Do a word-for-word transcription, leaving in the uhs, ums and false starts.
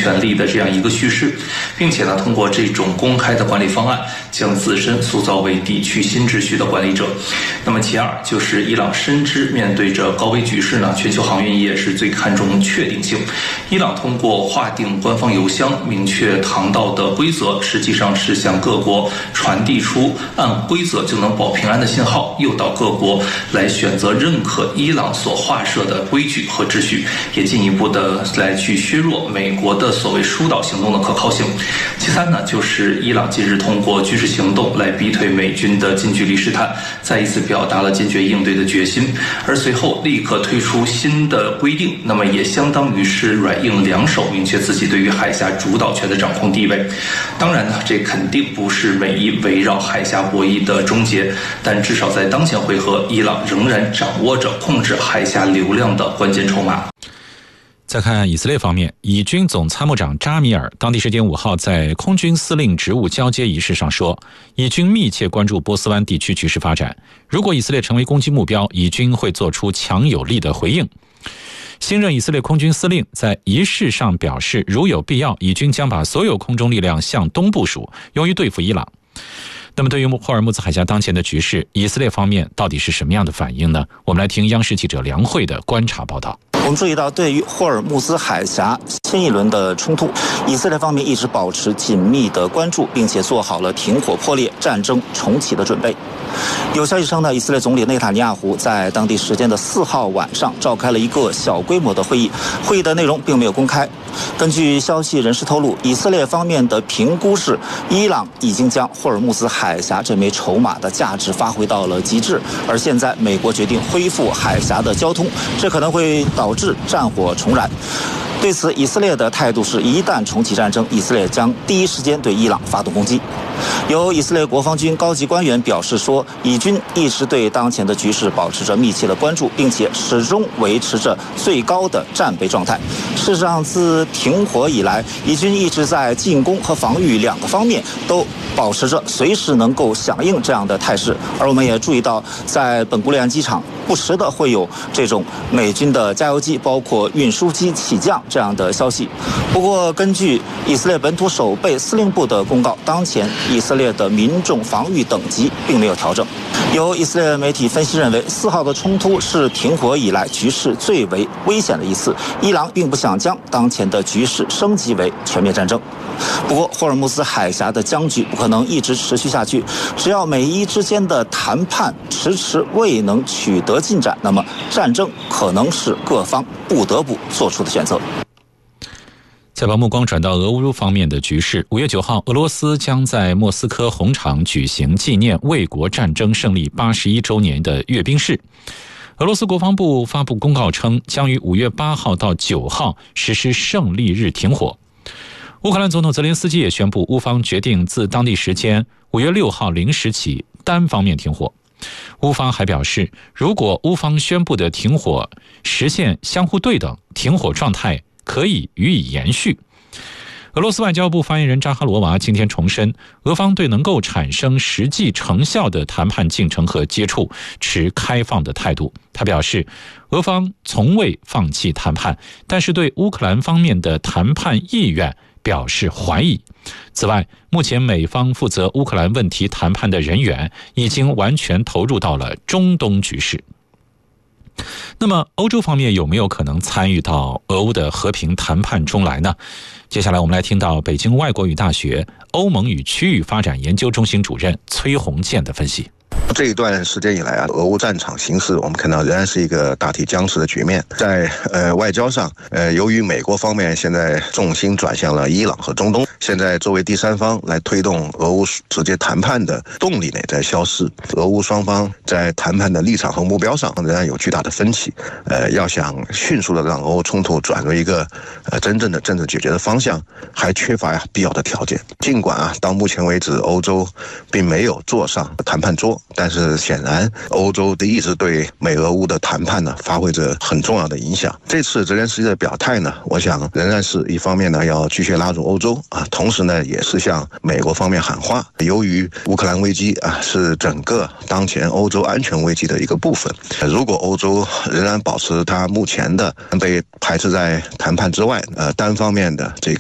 权力的这样一个叙事，并且呢，通过这种公开的管理方案，将自身塑造为地区新秩序的管理者。那么其二就是伊朗深知面对着高危局势呢，全球航运业是最看重确定性。伊朗通过划定官方邮箱、明确航道的规则，实际上是向各国传递出按规则就能保平安的信号，诱导各国来选择认可伊朗所划设的规矩和秩序，也进一步的来去削弱美国的所谓疏导行动的可靠性。其三呢，就是伊朗近日通过军事行动来逼退美军的近距离试探，再一次表达了坚决应对的决心，而随后立刻推出新的规定，那么也相当于是软硬两手，明确自己对于海峡主导权的掌控地位。当然呢，这肯定不是唯一围绕海峡博弈的终结，但至少在当前回合，伊朗仍然掌握着控制海峡流量的关键筹码。 再看以色列方面，以军总参谋长扎米尔当地时间五号在空军司令职务交接仪式上说，以军密切关注波斯湾地区局势发展，如果以色列成为攻击目标，以军会做出强有力的回应。新任以色列空军司令在仪式上表示，如有必要，以军将把所有空中力量向东部署，用于对付伊朗。那么对于霍尔木兹海峡当前的局势，以色列方面到底是什么样的反应呢？我们来听央视记者梁慧的观察报道。 我们注意到，对于霍尔木兹海峡新一轮的冲突，以色列方面一直保持紧密的关注，并且做好了停火破裂、战争重启的准备。有消息称呢，以色列总理内塔尼亚胡在当地时间的四号晚上召开了一个小规模的会议，会议的内容并没有公开。根据消息人士透露，以色列方面的评估是，伊朗已经将霍尔木兹海峡这枚筹码的价值发挥到了极致，而现在美国决定恢复海峡的交通，这可能会导致战火重燃。对此，以色列的态度是，一旦重启战争，以色列将第一时间对伊朗发动攻击。由以色列国防军高级官员表示说，以军一直对当前的局势保持着密切的关注，并且始终维持着最高的战备状态。事实上，自停火以来，以军一直在进攻和防御两个方面都保持着随时能够响应这样的态势。而我们也注意到，在本古里安机场不时的会有这种美军的加油机包括运输机起降这样的消息。不过根据以色列本土守备司令部的公告，当前以色列的民众防御等级并没有调整。有以色列媒体分析认为，四号的冲突是停火以来局势最为危险的一次，伊朗并不想将当前的局势升级为全面战争。不过霍尔木兹海峡的僵局不可能一直持续下去，只要美伊之间的谈判迟迟未能取得进展，那么战争可能是各方不得不做出的选择。 再把目光转到俄乌方面的局势，五月九号，俄罗斯将在莫斯科红场举行纪念卫国战争胜利八十一周年的阅兵式。俄罗斯国防部发布公告称，将于五月八号到九号实施胜利日停火。乌克兰总统泽连斯基也宣布，乌方决定自当地时间五月六号零时起单方面停火。乌方还表示，如果乌方宣布的停火实现相互对等，停火状态可以予以延续。俄罗斯外交部发言人扎哈罗娃今天重申，俄方对能够产生实际成效的谈判进程和接触持开放的态度。他表示，俄方从未放弃谈判，但是对乌克兰方面的谈判意愿表示怀疑。此外，目前美方负责乌克兰问题谈判的人员已经完全投入到了中东局势。那么欧洲方面有没有可能参与到俄乌的和平谈判中来呢？接下来我们来听到北京外国语大学欧盟与区域发展研究中心主任崔洪建的分析。 这一段时间以来啊，俄乌战场形势我们看到仍然是一个大体僵持的局面。在呃外交上，呃由于美国方面现在重心转向了伊朗和中东，现在作为第三方来推动俄乌直接谈判的动力呢在消失。俄乌双方在谈判的立场和目标上仍然有巨大的分歧。呃，要想迅速的让俄乌冲突转入一个呃真正的政治解决的方向，还缺乏呀必要的条件。尽管啊到目前为止欧洲并没有坐上谈判桌，但是显然欧洲一直对美俄乌的谈判呢发挥着很重要的影响。这次泽连斯基的表态呢，我想仍然是一方面呢要继续拉入欧洲啊，同时呢也是向美国方面喊话。由于乌克兰危机啊是整个当前欧洲安全危机的一个部分，如果欧洲仍然保持它目前的被排斥在谈判之外，呃单方面的这